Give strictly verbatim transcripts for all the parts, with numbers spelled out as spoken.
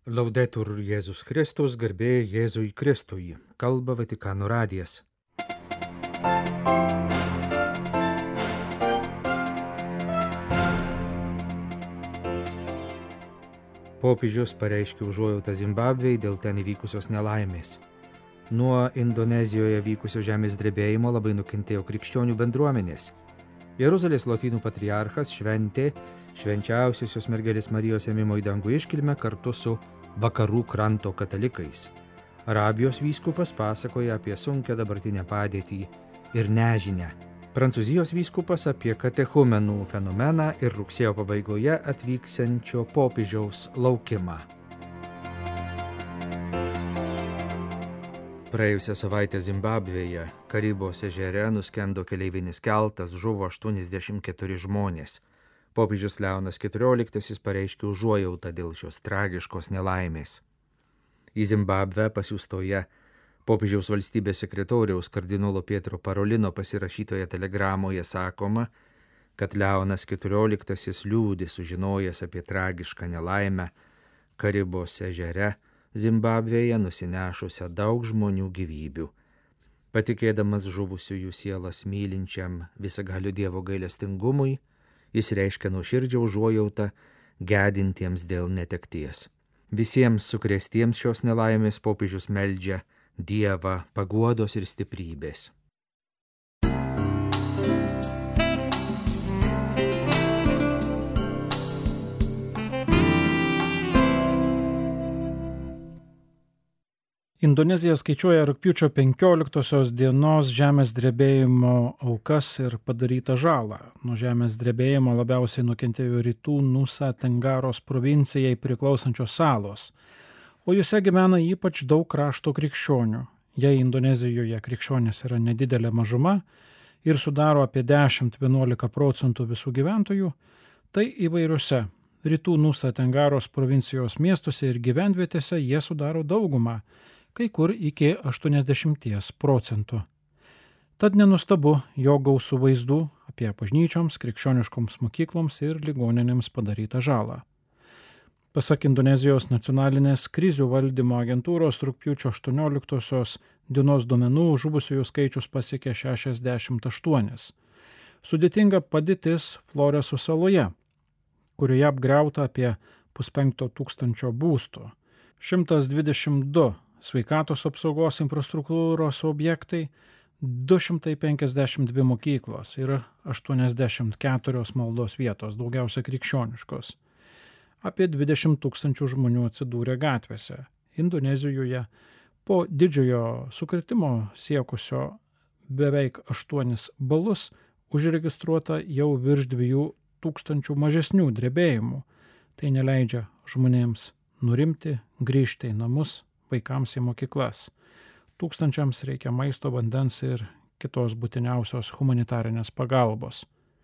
Laudetur Jėzus Kristus, garbė Jėzui Kristui, kalba Vatikano radijas. Popiežius pareiškė užuojautą Zimbabvei dėl ten įvykusios nelaimės. Nuo Indonezijoje vykusio žemės drebėjimo labai nukentėjo krikščionių bendruomenės. Jeruzalės lotynų patriarchas šventė švenčiausiosios mergelės Marijos ėmimo į dangų iškilmę kartu su Vakarų kranto katalikais. Arabijos vyskupas pasakoja apie sunkią dabartinę padėtį ir nežinę. Prancūzijos vyskupas apie katechumenų fenomeną ir rugsėjo pabaigoje atvyksiančio popiežiaus laukimą. Praėjusią savaitę Zimbabvėje, Karibos ežere, nuskendo keleivinis keltas, žuvo aštuoniasdešimt keturi žmonės. Popiežius Leonas keturioliktasis pareiškė užuojautą dėl šios tragiškos nelaimės. Į Zimbabvę pasiųstoje popiežiaus valstybės sekretoriaus kardinolo Pietro Parolino pasirašytoje telegramoje sakoma, kad Leonas keturioliktasis liūdi sužinojęs apie tragišką nelaimę Karibos ežere, Zimbabvėje nusinešusią daug žmonių gyvybių. Patikėdamas žuvusiųjų sielas mylinčiam visagaliu Dievo gailestingumui, jis reiškia nuoširdžią užuojautą gedintiems dėl netekties. Visiems sukrėstiems šios nelaimės popiežius meldžia Dievą paguodos ir stiprybės. Indonezija skaičiuoja rugpjūčio penkioliktosios dienos žemės drebėjimo aukas ir padarytą žalą. Nuo žemės drebėjimo labiausiai nukentėjo rytų Nusa Tengaros provincijai priklausančios salos, o juose gyvena ypač daug krašto krikščionių. Jei Indonezijoje krikščionys yra nedidelė mažuma ir sudaro apie dešimt iki vienuolika procentų visų gyventojų, tai įvairiuose rytų Nusa Tengaros provincijos miestuose ir gyvenvietėse jie sudaro daugumą, kai kur iki aštuoniasdešimt procentų. Tad nenustabu, jog gausų vaizdų apie bažnyčioms, krikščioniškoms mokykloms ir ligoninėms padarytą žalą. Pasak Indonezijos nacionalinės krizių valdymo agentūros rugpjūčio aštuonioliktosios dienos duomenų žuvusiųjų skaičius pasiekė šešiasdešimt aštuonis. Sudėtinga padėtis Floreso saloje, kurioje apgriauta apie puspenkto tūkstančio būstų, šimtas dvidešimt du sveikatos apsaugos infrastruktūros objektai, du šimtai penkiasdešimt dvi mokyklos ir aštuoniasdešimt keturios maldos vietos, daugiausia krikščioniškos. Apie dvidešimt tūkstančių žmonių atsidūrė gatvėse. Indonezijoje po didžiojo sukrėtimo siekusio beveik aštuonis balus užregistruota jau virš dviejų tūkstančių mažesnių drebėjimų. Tai neleidžia žmonėms nurimti, grįžti į namus, vaikams į mokyklas. Tūkstančiams reikia maisto, vandens ir kitos būtiniausios humanitarinės pagalbos.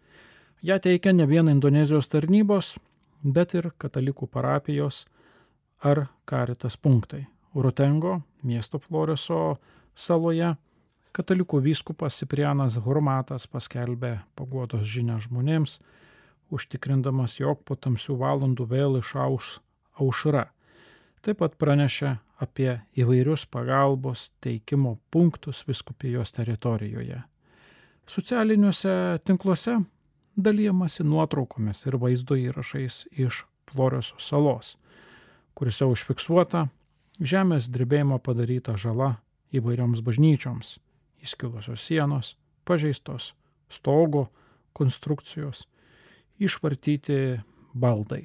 Ja teikia ne vien Indonezijos tarnybos, bet ir katalikų parapijos ar Caritas punktai. Rutengo, miesto Floreso saloje, katalikų vyskupas Ciprianas Hurmatas paskelbė paguodos žinią žmonėms, užtikrindamas, jog po tamsių valandų vėl išauš aušra. Taip pat pranešė apie įvairius pagalbos teikimo punktus vyskupijos teritorijoje. Socialiniuose tinkluose dalijamasi nuotraukomis ir vaizdo įrašais iš Floreso salos, kuriuose užfiksuota žemės drebėjimo padaryta žala įvairioms bažnyčioms, įskilusios sienos, pažeistos stogo konstrukcijos, išvartyti baldai.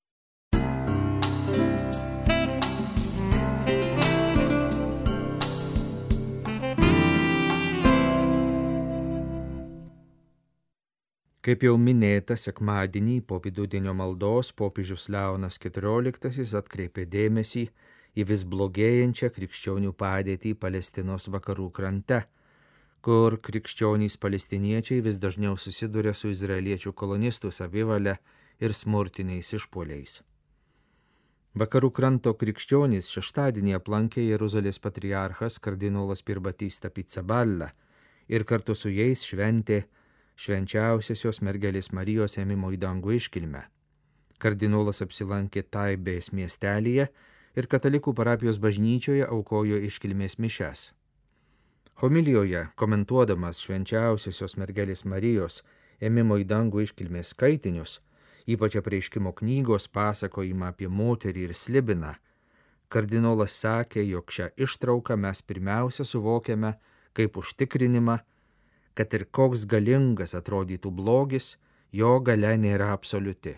Kaip jau minėta, sekmadienį po vidudienio maldos popiežius Leonas keturioliktasis atkreipė dėmesį į vis blogėjančią krikščionių padėtį Palestinos vakarų krante, kur krikščionys palestiniečiai vis dažniau susiduria su izraeliečių kolonistų savivale ir smurtiniais išpuoliais. Vakarų kranto krikščionys šeštadienį aplankė Jeruzalės patriarchas kardinolas Pierbattista Pizzaballa ir kartu su jais šventė švenčiausiosios mergelės Marijos ėmimo į dangų iškilmę. Kardinolas apsilankė Taibės miestelyje ir katalikų parapijos bažnyčioje aukojo iškilmės mišes. Homilijoje, komentuodamas švenčiausiosios mergelės Marijos ėmimo į dangų iškilmės skaitinius, ypač apreiškimo knygos pasakojimą apie moterį ir slibiną, kardinolas sakė, jog šią ištrauką mes pirmiausia suvokiame kaip užtikrinimą, kad ir koks galingas atrodytų blogis, jo galia nėra absoliuti.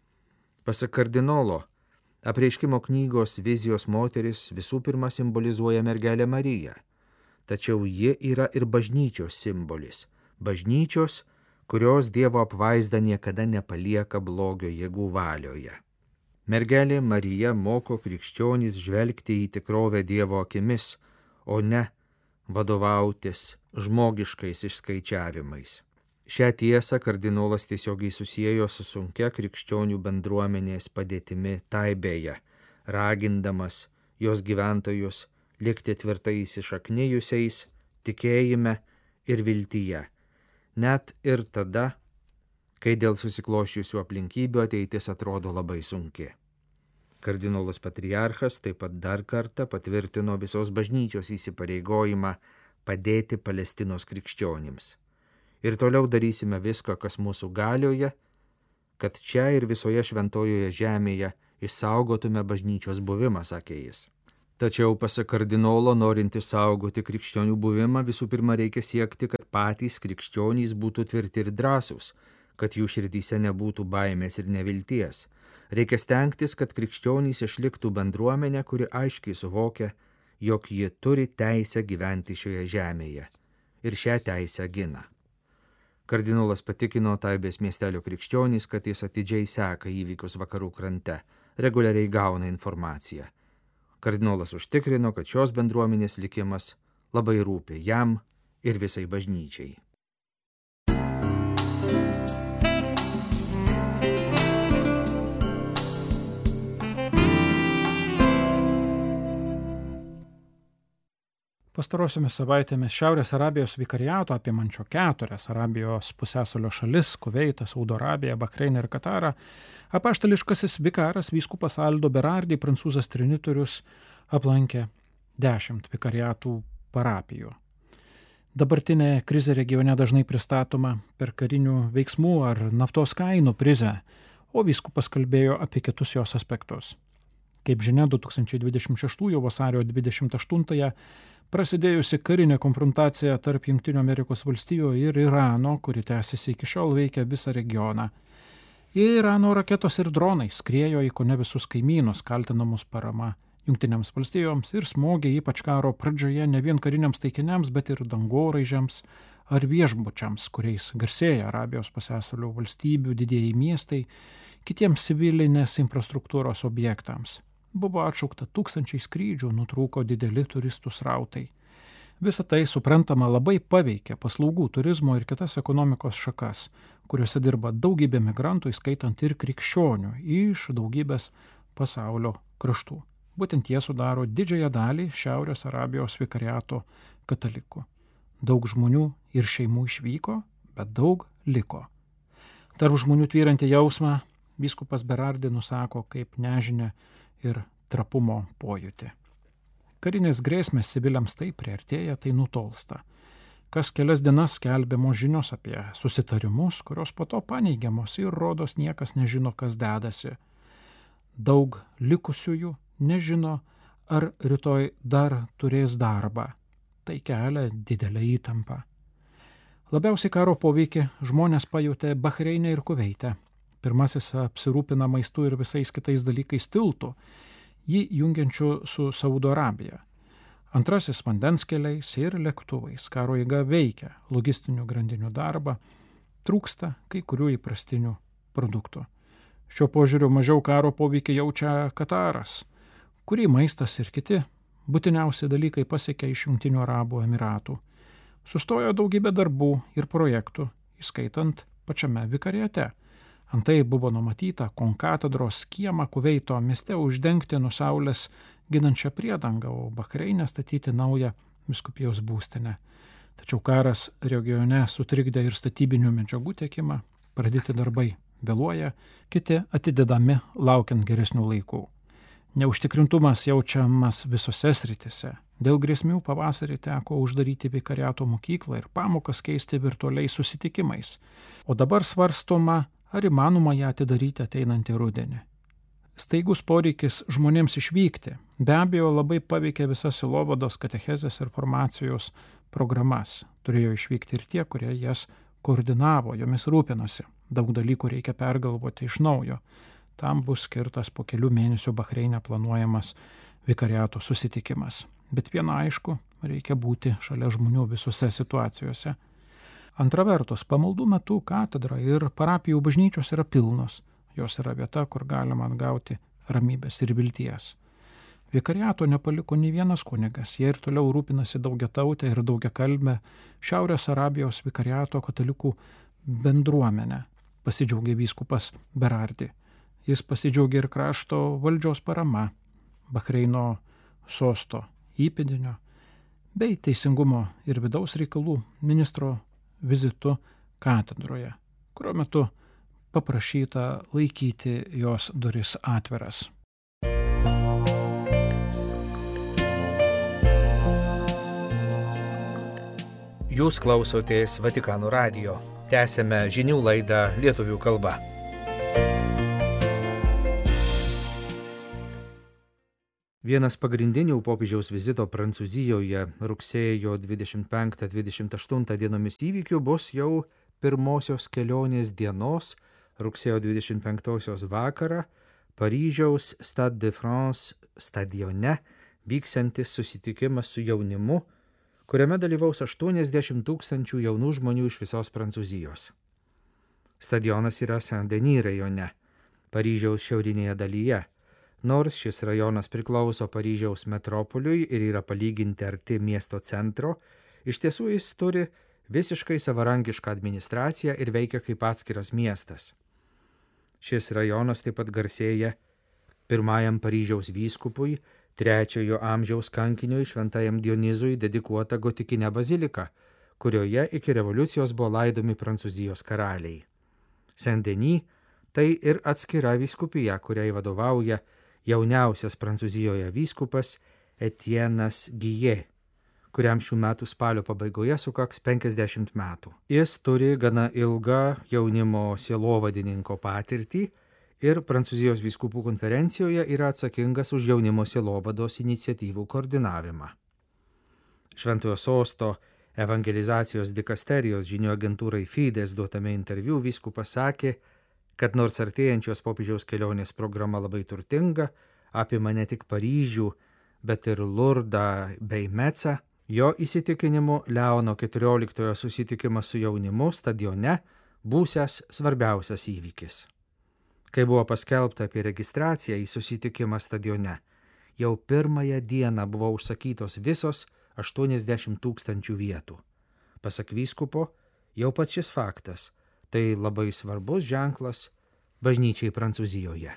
Pasak kardinolo, apreiškimo knygos vizijos moteris visų pirma simbolizuoja mergelę Mariją, tačiau ji yra ir bažnyčios simbolis, bažnyčios, kurios Dievo apvaizda niekada nepalieka blogio jėgų valioje. Mergelė Marija moko krikščionys žvelgti į tikrovę Dievo akimis, o ne vadovautis žmogiškais išskaičiavimais. Šią tiesą kardinolas tiesiogiai susiejo su sunkia krikščionių bendruomenės padėtimi Taibėje, ragindamas jos gyventojus likti tvirtai įsišaknijusiais tikėjime ir viltyje, net ir tada, kai dėl susikloščiusių aplinkybių ateitis atrodo labai sunki. Kardinolas patriarchas taip pat dar kartą patvirtino visos bažnyčios įsipareigojimą padėti Palestinos krikščionims. Ir toliau darysime viską, kas mūsų galioje, kad čia ir visoje šventojoje žemėje išsaugotume bažnyčios buvimą, sakė jis. Tačiau, pasak kardinolo, norint išsaugoti krikščionių buvimą, visų pirma reikia siekti, kad patys krikščionys būtų tvirti ir drąsūs, kad jų širdyse nebūtų baimės ir nevilties. Reikia stengtis, kad krikščionys išliktų bendruomenė, kuri aiškiai suvokia, jog ji turi teisę gyventi šioje žemėje ir šią teisę gina. Kardinolas patikino Taibės miestelio krikščionys, kad jis atidžiai seka įvykius vakarų krante, reguliariai gauna informaciją. Kardinolas užtikrino, kad šios bendruomenės likimas labai rūpi jam ir visai bažnyčiai. Pastarosiomis savaitėmis Šiaurės Arabijos vikariato apimančio keturias Arabijos pusiasalio šalis – Kuveitą, Saudo Arabiją, Bahreiną ir Katarą – apaštališkasis vikaras vyskupas Aldo Berardi, prancūzas trinitorius, aplankė dešimt vikariatų parapijų. Dabartinė krizė regione dažnai pristatoma per karinių veiksmų ar naftos kainų prizę, o vyskupas kalbėjo apie kitus jos aspektus. Kaip žinia, du tūkstančiai dvidešimt šeštųjų vasario dvidešimt aštuntąją prasidėjusi karinė konfrontacija tarp Jungtinių Amerikos valstijų ir Irano, kuri tęsiasi iki šiol, veikia visą regioną. Irano raketos ir dronai skriejo į kone visus kaimynus, kaltinamus parama Jungtinėms valstijoms ir smogė ypač karo pradžioje ne vien kariniams taikiniams, bet ir dangoraižiams ar viešbučiams, kuriais garsėja Arabijos pusiasalio valstybių didieji miestai, kitiems civilinės infrastruktūros objektams. Buvo atšaukta tūkstančiai skrydžių, nutrūko dideli turistų srautai. Visa tai, suprantama, labai paveikė paslaugų, turizmo ir kitas ekonomikos šakas, kuriuose dirba daugybė migrantų, įskaitant ir krikščionių, iš daugybės pasaulio kraštų. Būtent jie sudaro didžiąją dalį Šiaurės Arabijos vikariato katalikų. Daug žmonių ir šeimų išvyko, bet daug liko. Tarp žmonių tvyrantį jausmą vyskupas Berardi nusako kaip nežinia ir trapumo pojūtį. Karinės grėsmės civiliams tai priartėja, tai nutolsta. Kas kelias dienas skelbiamos žinios apie susitarimus, kurios po to paneigiamos ir rodos niekas nežino, kas dedasi. Daug likusiųjų nežino, ar rytoj dar turės darbą. Tai kelia didelę įtampą. Labiausiai karo poveikį žmonės pajutė Bahreine ir Kuveite. Pirmasis apsirūpina maistu ir visais kitais dalykais tiltų, jį jungiančių su Saudo Arabija. Antrasis vandens keliais ir lėktuvais. Karo eiga veikia logistinių grandinių darbą, trūksta kai kurių įprastinių produktų. Šiuo požiūriu mažiau karo poveikį jaučia Kataras, kurį maistas ir kiti būtiniausi dalykai pasiekia iš Jungtinių Arabų Emiratų. Sustojo daugybė darbų ir projektų, įskaitant pačiame vikariate. Antai buvo numatyta konkatedros kiemą Kuveito mieste uždengti nuo saulės ginančią priedangą, o Bahreine statyti naują vyskupijos būstinę. Tačiau karas regione sutrikdė ir statybinių medžiagų tiekimą, pradėti darbai vėluoja, kiti atidedami laukiant geresnių laikų. Neužtikrintumas jaučiamas visose sritise. Dėl grėsmių pavasarį teko uždaryti vikariato mokyklą ir pamokas keisti virtualiais susitikimais. O dabar svarstoma, ar įmanoma ją atidaryti ateinantį rudenį. Staigus poreikis žmonėms išvykti be abejo labai paveikė visas sielovados, katechezės ir formacijos programas. Turėjo išvykti ir tie, kurie jas koordinavo, jomis rūpinosi. Daug dalykų reikia pergalvoti iš naujo. Tam bus skirtas po kelių mėnesių Bahreine planuojamas vikariato susitikimas. Bet viena aišku, reikia būti šalia žmonių visose situacijose. Antra vertus, pamaldų metu katedra ir parapijų bažnyčios yra pilnos. Jos yra vieta, kur galima atgauti ramybės ir vilties. Vikariato nepaliko nei vienas kunigas, jie ir toliau rūpinasi daugiatautę ir daugiakalbę Šiaurės Arabijos vikariato katalikų bendruomenę, pasidžiaugė vyskupas Berardi. Jis pasidžiaugė ir krašto valdžios parama, Bahreino sosto įpėdinio, bei teisingumo ir vidaus reikalų ministro vizitu katedroje, kurio metu paprašyta laikyti jos duris atviras. Jūs klausotės Vatikano radijo. Tęsėme žinių laidą lietuvių kalba. Vienas pagrindinių popiežiaus vizito Prancūzijoje rugsėjo dvidešimt penktą dvidešimt aštuntą dienomis įvykių bus jau pirmosios kelionės dienos, rugsėjo dvidešimt penktosios vakarą, Paryžiaus Stade de France stadione vyksiantis susitikimas su jaunimu, kuriame dalyvaus aštuoniasdešimt tūkstančių jaunų žmonių iš visos Prancūzijos. Stadionas yra Saint-Denis rajone, Paryžiaus šiaurinėje dalyje. Nors šis rajonas priklauso Paryžiaus metropoliui ir yra palyginti arti miesto centro, iš tiesų jis turi visiškai savarankišką administraciją ir veikia kaip atskiras miestas. Šis rajonas taip pat garsėja pirmajam Paryžiaus vyskupui, trečiojo amžiaus kankiniui šventajam Dionizui dedikuota gotikinė bazilika, kurioje iki revoliucijos buvo laidomi Prancūzijos karaliai. Saint-Denis tai ir atskira vyskupija, kuriai vadovauja jauniausias Prancūzijoje vyskupas Etienas Gije, kuriam šių metų spalio pabaigoje sukaks penkiasdešimt metų. Jis turi gana ilgą jaunimo sielovadininko patirtį ir Prancūzijos vyskupų konferencijoje yra atsakingas už jaunimo sielovados iniciatyvų koordinavimą. Šventojo sosto evangelizacijos dikasterijos žinių agentūrai Fides duotame interviu vyskupas sakė, kad nors artėjančios popiežiaus kelionės programa labai turtinga, apima ne tik Paryžių, bet ir Lurdą bei Mecą, jo įsitikinimu Leono keturioliktojo susitikimas su jaunimu stadione būsiąs svarbiausias įvykis. Kai buvo paskelbta apie registraciją į susitikimą stadione, jau pirmąją dieną buvo užsakytos visos aštuoniasdešimt tūkstančių vietų. Pasak vyskupo, jau pats šis faktas tai labai svarbus ženklas bažnyčiai Prancūzijoje.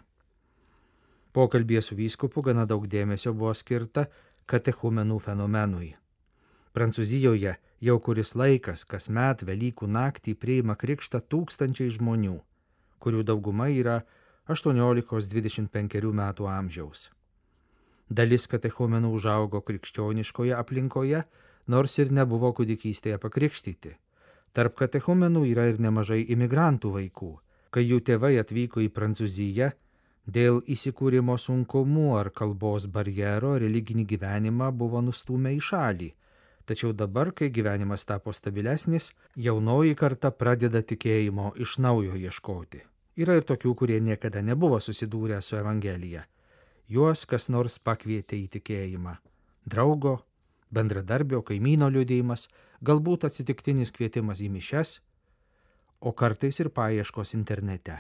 Pokalbyje su vyskupu gana daug dėmesio buvo skirta katechumenų fenomenui. Prancūzijoje jau kuris laikas kasmet Velykų naktį priima krikštą tūkstančiai žmonių, kurių dauguma yra aštuoniolikos dvidešimt penkerių metų amžiaus. Dalis katechumenų užaugo krikščioniškoje aplinkoje, nors ir nebuvo kūdikystėje pakrikštyti. Tarp katechumenų yra ir nemažai imigrantų vaikų. Kai jų tėvai atvyko į Prancūziją, dėl įsikūrimo sunkumų ar kalbos barjero religinį gyvenimą buvo nustūmę į šalį. Tačiau dabar, kai gyvenimas tapo stabilesnis, jaunoji karta pradeda tikėjimo iš naujo ieškoti. Yra ir tokių, kurie niekada nebuvo susidūrę su Evangelija. Juos kas nors pakvietė į tikėjimą. Draugo, bendradarbio, kaimyno liudijimas, galbūt atsitiktinis kvietimas į mišias, o kartais ir paieškos internete.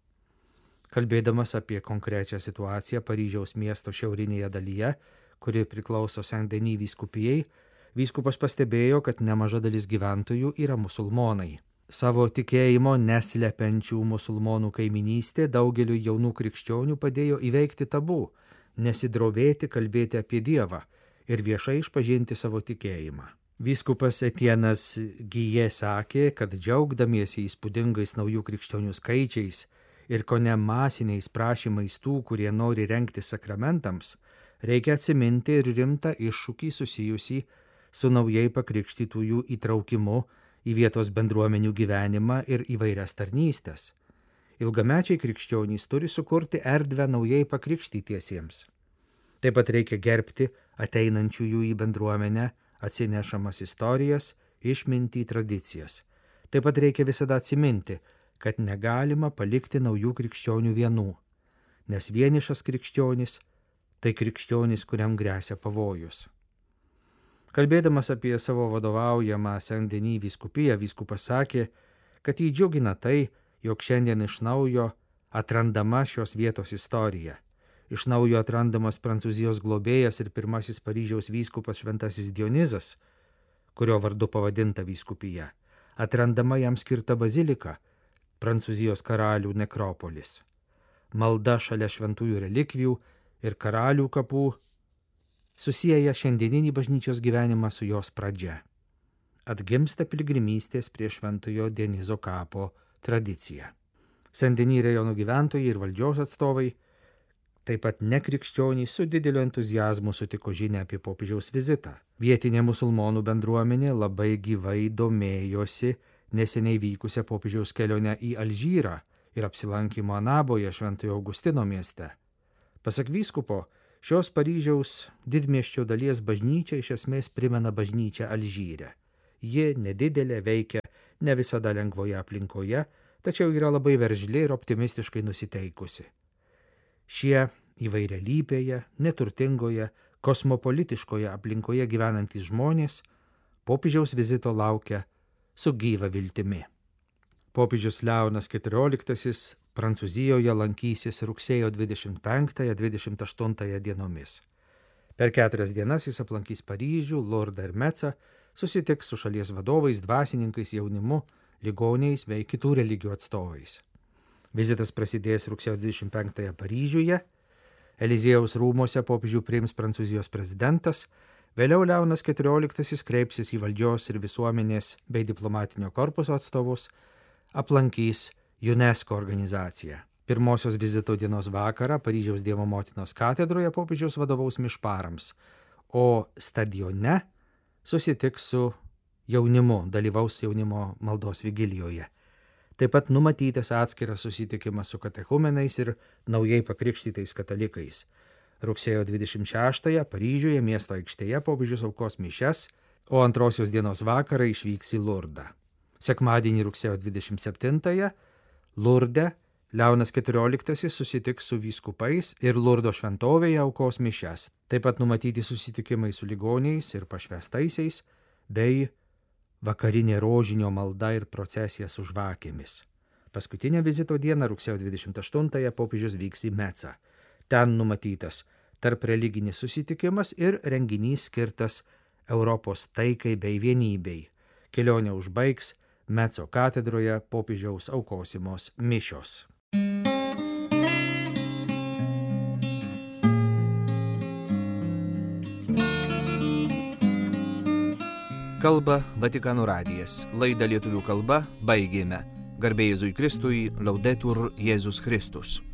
Kalbėdamas apie konkrečią situaciją Paryžiaus miesto šiaurinėje dalyje, kuri priklauso Saint-Denis vyskupijai, vyskupas pastebėjo, kad nemaža dalis gyventojų yra musulmonai. Savo tikėjimo neslepiančių musulmonų kaiminystė daugeliu jaunų krikščionių padėjo įveikti tabų, nesidrovėti kalbėti apie Dievą ir viešai išpažinti savo tikėjimą. Vyskupas Etienas Gije sakė, kad džiaugdamiesi įspūdingais naujų krikščionių skaičiais ir kone masiniais prašymais tų, kurie nori rengti sakramentams, reikia atsiminti ir rimtą iššūkį susijusį su naujai pakrikštytųjų įtraukimu į vietos bendruomenių gyvenimą ir įvairias tarnystės. Ilgamečiai krikščionys turi sukurti erdvę naujai pakrikštytiesiems. Taip pat reikia gerbti ateinančiųjų į bendruomenę atsinešamas istorijas, išmintį, tradicijas. Taip pat reikia visada atsiminti, kad negalima palikti naujų krikščionių vienų, nes vienišas krikščionis tai krikščionis, kuriam gresia pavojus. Kalbėdamas apie savo vadovaujamą Saint-Denis vyskupiją, vyskupas sakė, kad jį džiugina tai, jog šiandien iš naujo atrandama šios vietos istorija. Iš naujo atrandamas Prancūzijos globėjas ir pirmasis Paryžiaus vyskupas Šventasis Dionizas, kurio vardu pavadinta vyskupija. Atrandama jam skirta bazilika, Prancūzijos karalių nekropolis. Malda šalia šventųjų relikvijų ir karalių kapų susieja šiandieninį bažnyčios gyvenimą su jos pradžia. Atgimsta piligrimystės prie Šventojo Dionizo kapo tradicija. Saint-Denis rajono gyventojai ir valdžios atstovai, taip pat nekrikščionys su dideliu entuzijazmu sutiko žinią apie popiežiaus vizitą. Vietinė musulmonų bendruomenė labai gyvai domėjosi neseniai vykusią popiežiaus kelionę į Alžyrą ir apsilankymą Anaboje, Šventojo Augustino mieste. Pasak vyskupo, šios Paryžiaus didmiesčio dalies bažnyčia iš esmės primena bažnyčią Alžyre. Ji nedidelė, veikia ne visada lengvoje aplinkoje, tačiau yra labai veržli ir optimistiškai nusiteikusi. Šie įvairialypėje, neturtingoje, kosmopolitiškoje aplinkoje gyvenantys žmonės popiežiaus vizito laukia su gyva viltimi. Popiežius Leonas keturioliktasis Prancūzijoje lankysis rugsėjo dvidešimt penktąją dvidešimt aštuntąją dienomis. Per keturias dienas jis aplankys Paryžių, Lurdą ir Mecą, susitiks su šalies vadovais, dvasininkais, jaunimu, ligoniais bei kitų religijų atstovais. Vizitas prasidės rugsėjo dvidešimt penktąją Paryžiuje, Eliziejaus rūmose popiežių priims Prancūzijos prezidentas, vėliau Leonas keturioliktasis kreipsis į valdžios ir visuomenės bei diplomatinio korpuso atstovus, aplankys UNESCO organizaciją. Pirmosios vizito dienos vakarą Paryžiaus Dievo motinos katedroje popiežiaus vadovaus mišparams, o stadione susitiks su jaunimu, dalyvaus jaunimo maldos vigilijoje. Taip pat numatytas atskiras susitikimas su katechumenais ir naujai pakrikštytais katalikais. Rugsėjo dvidešimt šeštąją Paryžiuje miesto aikštėje popiežius aukos mišias, o antrosios dienos vakarą išvyks į Lurdą. Sekmadienį rugsėjo dvidešimt septintąją Lurde Leonas keturioliktasis susitiks su vyskupais ir Lurdo šventovėje aukos mišias. Taip pat numatyti susitikimai su ligoniais ir pašvestaisiais bei vakarinė rožinio malda ir procesija su žvakėmis. Paskutinę vizito dieną rugsėjo dvidešimt aštuntąją popiežius vyks į Mecą. Ten numatytas tarp religinis susitikimas ir renginys skirtas Europos taikai bei vienybei. Kelionę užbaigs Meco katedroje popiežiaus aukosimos mišios. Kalba Vatikano radijas. Laidą lietuvių kalba baigėme. Garbė Jėzui Kristui, Laudetur Jėzus Kristus.